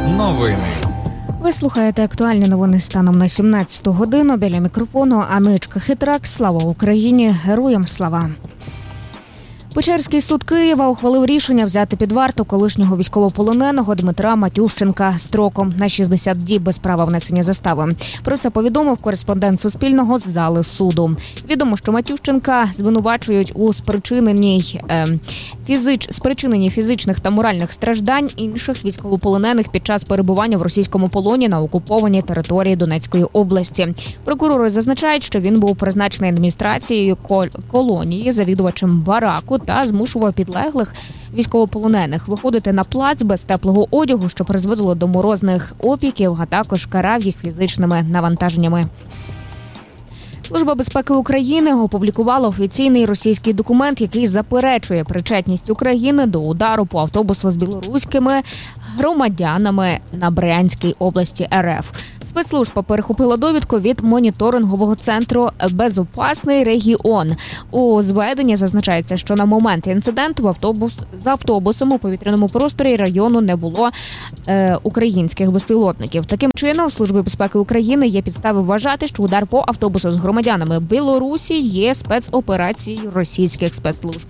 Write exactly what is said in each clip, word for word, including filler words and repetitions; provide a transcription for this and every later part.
Новини. Ви слухаєте актуальні новини станом на сімнадцяту годину. Біля мікрофону Аничка Хитрак. Слава Україні! Героям слава! Печерський суд Києва ухвалив рішення взяти під варту колишнього військовополоненого Дмитра Матющенка строком на шістдесят діб без права внесення застави. Про це повідомив кореспондент Суспільного з зали суду. Відомо, що Матющенка звинувачують у спричиненні, е, фізич, спричиненні фізичних та моральних страждань інших військовополонених під час перебування в російському полоні на окупованій території Донецької області. Прокурори зазначають, що він був призначений адміністрацією колонії завідувачем бараку та змушував підлеглих військовополонених виходити на плац без теплого одягу, що призводило до морозних опіків, а також карав їх фізичними навантаженнями. Служба безпеки України опублікувала офіційний російський документ, який заперечує причетність України до удару по автобусу з білоруськими громадянами на Брянській області РФ. Спецслужба перехопила довідку від моніторингового центру «Безопасний регіон». У зведенні зазначається, що на момент інциденту в автобус з автобусом у повітряному просторі району не було е, українських безпілотників. Таким чином, в Службі безпеки України є підстави вважати, що удар по автобусу з громадянами Білорусі є спецоперацією російських спецслужб.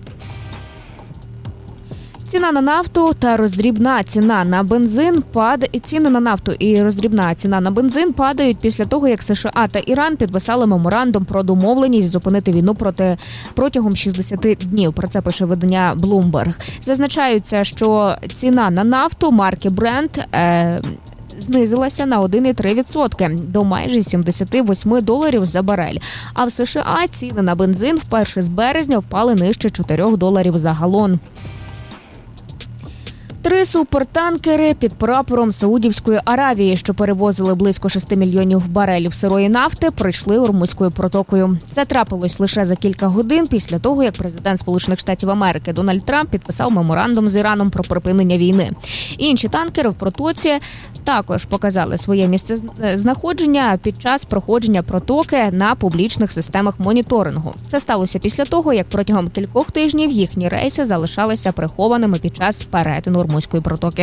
Ціна на нафту та роздрібна ціна на бензин пад... ціни на нафту і роздрібна ціна на бензин падають після того, як США та Іран підписали меморандум про домовленість зупинити війну проти протягом шістдесят днів. Про це пише видання Bloomberg. Зазначається, що ціна на нафту марки Brent е... знизилася на один цілих три десятих відсотка до майже сімдесят вісім доларів за барель. А в США ціни на бензин вперше з березня впали нижче чотирьох доларів за галон. Три супертанкери під прапором Саудівської Аравії, що перевозили близько шести мільйонів барелів сирої нафти, пройшли Ормузькою протокою. Це трапилось лише за кілька годин після того, як президент Сполучених Штатів Америки Дональд Трамп підписав меморандум з Іраном про припинення війни. Інші танкери в протоці також показали своє місце знаходження під час проходження протоки на публічних системах моніторингу. Це сталося після того, як протягом кількох тижнів їхні рейси залишалися прихованими під час перетину Ормузької протоки.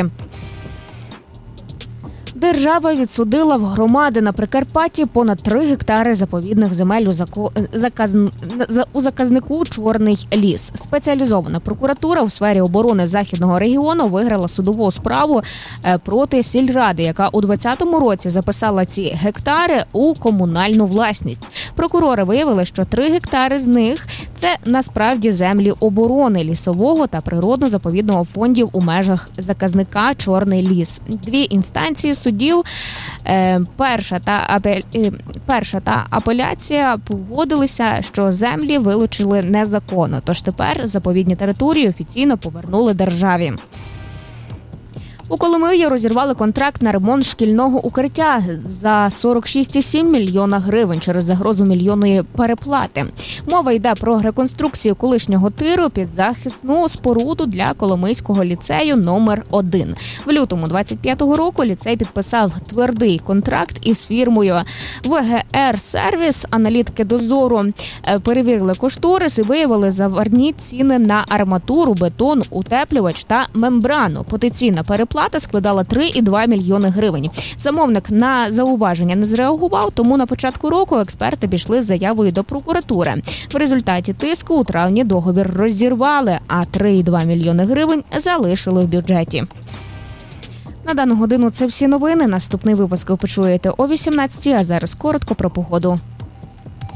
Держава відсудила в громади на Прикарпатті понад три гектари заповідних земель у, зако... заказ... у заказнику «Чорний ліс». Спеціалізована прокуратура у сфері оборони Західного регіону виграла судову справу проти сільради, яка у двадцятому році записала ці гектари у комунальну власність. Прокурори виявили, що три гектари з них – це насправді землі оборони, лісового та природно-заповідного фондів у межах заказника «Чорний ліс». Дві інстанції судів, перша та, перша та апеляція погодилися, що землі вилучили незаконно, тож тепер заповідні території офіційно повернули державі. У Коломиї розірвали контракт на ремонт шкільного укриття за сорок шість цілих сім мільйона гривень через загрозу мільйонної переплати. Мова йде про реконструкцію колишнього тиру під захисну споруду для Коломийського ліцею номер один. В лютому двадцять п'ятого року ліцей підписав твердий контракт із фірмою «В Г Р Сервіс». Аналітики «Дозору» перевірили кошторис і виявили заварні ціни на арматуру, бетон, утеплювач та мембрану. Потенційна переплата Плата складала три цілих два мільйони гривень. Замовник на зауваження не зреагував, тому на початку року експерти пішли з заявою до прокуратури. В результаті тиску у травні договір розірвали, а три цілих два мільйони гривень залишили в бюджеті. На дану годину це всі новини. Наступний випуск ви почуєте о вісімнадцятій, а зараз коротко про погоду.